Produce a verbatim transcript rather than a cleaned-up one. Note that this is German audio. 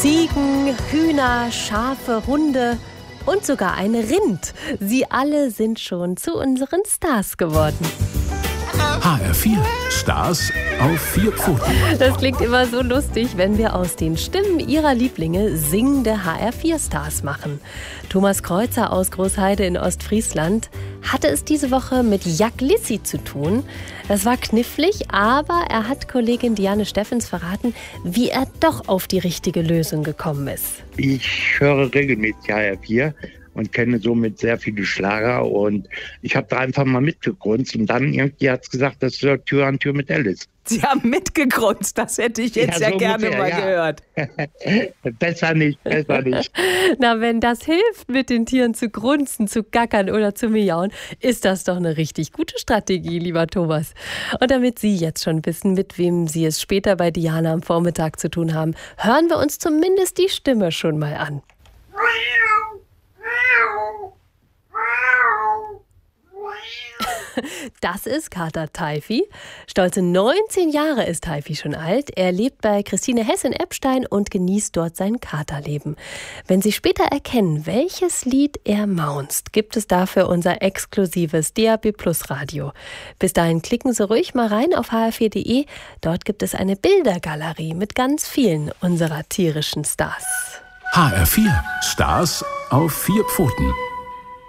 Ziegen, Hühner, Schafe, Hunde und sogar ein Rind. Sie alle sind schon zu unseren Stars geworden. H R vier Stars auf vier Pfoten. Das klingt immer so lustig, wenn wir aus den Stimmen ihrer Lieblinge singende H R vier Stars machen. Thomas Kreuzer aus Großheide in Ostfriesland hatte es diese Woche mit Jack Lissi zu tun. Das war knifflig, aber er hat Kollegin Diane Steffens verraten, wie er doch auf die richtige Lösung gekommen ist. Ich höre regelmäßig H R vier und kenne somit sehr viele Schlager, und ich habe da einfach mal mitgegrunzt, und dann irgendwie hat es gesagt, das ist Tür an Tür mit Alice. Sie haben mitgegrunzt, das hätte ich jetzt ja, ja so gerne ungefähr, mal ja. gehört. Besser nicht, besser nicht. Na, wenn das hilft, mit den Tieren zu grunzen, zu gackern oder zu miauen, ist das doch eine richtig gute Strategie, lieber Thomas. Und damit Sie jetzt schon wissen, mit wem Sie es später bei Diana am Vormittag zu tun haben, hören wir uns zumindest die Stimme schon mal an. Das ist Kater Teifi. Stolze neunzehn Jahre ist Teifi schon alt. Er lebt bei Christine Hess in Eppstein und genießt dort sein Katerleben. Wenn Sie später erkennen, welches Lied er maunzt, gibt es dafür unser exklusives D A B Plus Radio. Bis dahin klicken Sie ruhig mal rein auf h r vier punkt de. Dort gibt es eine Bildergalerie mit ganz vielen unserer tierischen Stars. H R vier Stars auf vier Pfoten.